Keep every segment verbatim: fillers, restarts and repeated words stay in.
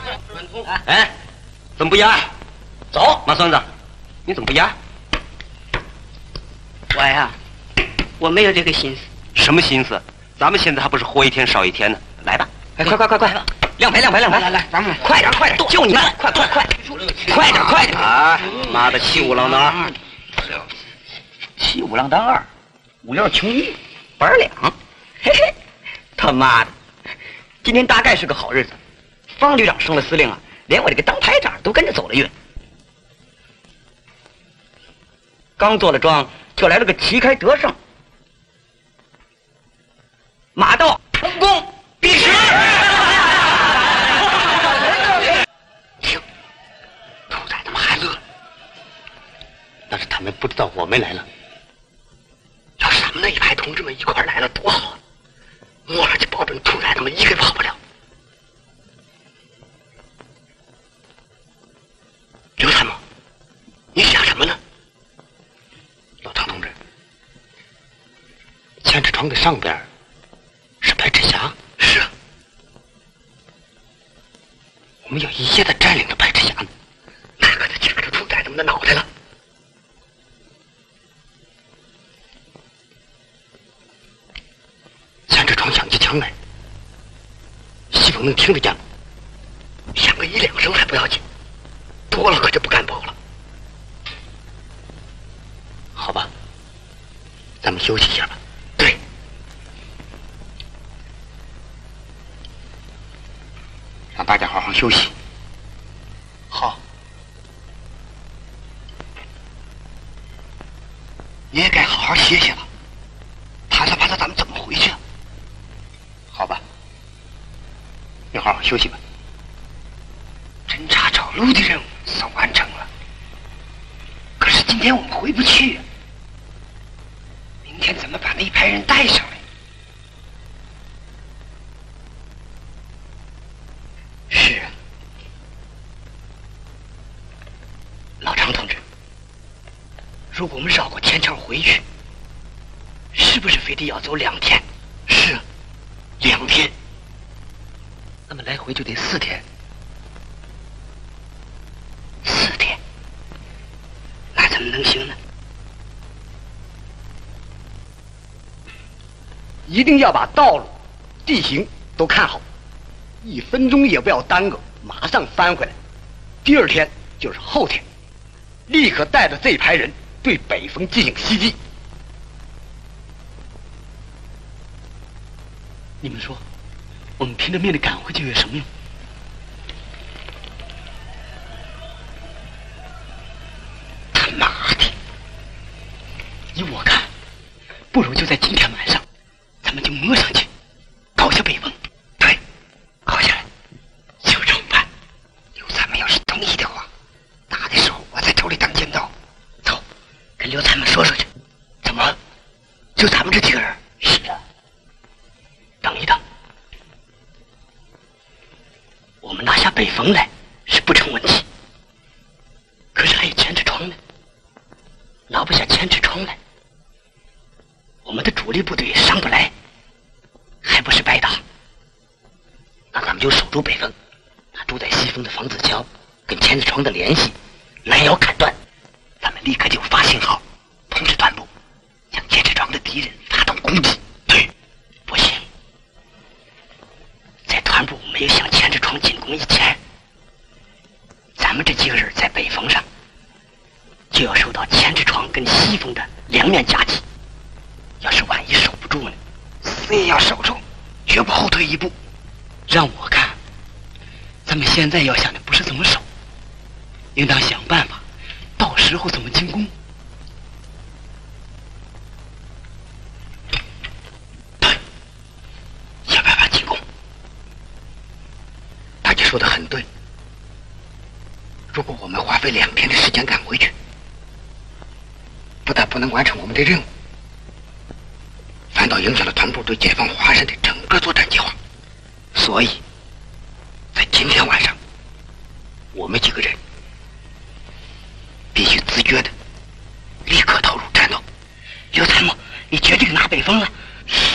哎，怎么不压？走，马孙子，你怎么不压？ 我呀，我没有这个心思。 什么心思？咱们现在还不是活一天少一天呢？来吧， 哎，快快快快，亮牌亮牌亮牌！ 来来，咱们来， 快点快点，就你们，快快快，快点快点！ 啊，妈的，七五郎当二， 七五郎当二，五六穷一，板两，嘿嘿，他妈的，今天大概是个好日子。方旅长升了司令啊，连我这个当排长都跟着走了运。刚做了庄，就来了个旗开得胜。马到成功，必是。 听，兔崽他们还乐，那是他们不知道我们来了。要是咱们那一排同志们一块来了，多好啊！摸上去保准兔崽他们一个跑不了。刘参谋，你想什么呢？老张同志，千尺窗的上边是白纸峡。是啊，我们要一夜的占领着白纸峡呢，那可就夹着兔崽子们的脑袋了。千尺窗响起枪来，西风能听得见吗？响个一两声还不要紧，多了可就不敢跑了。好吧，咱们休息一下吧。对，让大家好好休息。好，你也该好好歇歇了。盘算盘算咱们怎么回去啊？好吧，你好好休息吧。侦察找路的任务算完成了，可是今天我们回不去啊。明天怎么把那一排人带上来？是啊，老张同志，如果我们绕过天桥回去，是不是非得要走两天？是啊，两天。那么来回就得四天。四天，那怎么能行呢？一定要把道路、地形都看好，一分钟也不要耽搁，马上翻回来。第二天就是后天，立刻带着这一排人对北风进行袭击。你们说，我们拼着命的赶回去有什么用？他妈的！依我看，不如就在今天晚上，咱们就摸上去，搞下北风。对，搞下来，就这么办。刘参谋要是同意的话，打的时候我在手里当尖刀。走，跟刘参谋说说去。怎么？就咱们这几个人？是啊。等一等，我们拿下北风来是不成问题，可是还有千尺窗呢，拿不下千尺窗来，我们的主力部队上不来，还不是白打？那咱们就守住北风，拿住在西风的房子桥跟千尺窗的联系拦腰砍断，咱们立刻就发信号通知团部，向千尺窗的敌人发动攻击。对，不行。在团部没有向千尺窗进攻以前，咱们这几个人在北风上就要受到千尺窗跟西风的两面夹击。要是万一守不住呢，死也要守住，绝不后退一步。让我看，咱们现在要想的不是怎么守，应当想办法，到时候怎么进攻。对，想办法进攻。大姐说的很对，如果我们花费两天的时间赶回去，不但不能完成我们的任务，反倒影响了团部对解放华山的整个作战计划。所以在今天晚上，我们几个人必须自觉的立刻投入战斗。刘参谋，你决定拿北风了？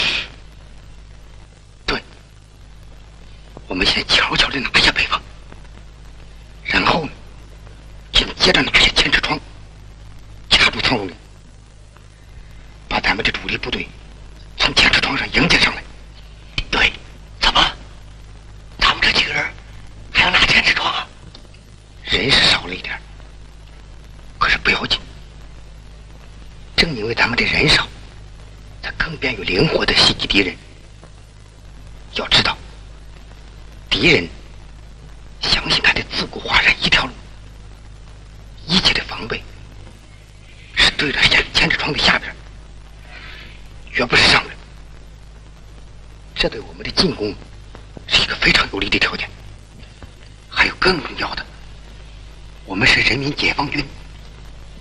对，我们先悄悄地拿下北风， 接着拿下前车窗，卡住苍龙岭，把咱们的主力部队从前车窗上迎接上来。 对，怎么？他们这几个人还要拿前车窗啊？ 人是少了一点，可是不要紧。正因为咱们的人少，才更便于灵活的袭击敌人。要知道，敌人相信他的自古华山一条路，一切的防备是对着下前车窗的下边，绝不是上边。这对我们的进攻是一个非常有利的条件。还有更重要的，我们是人民解放军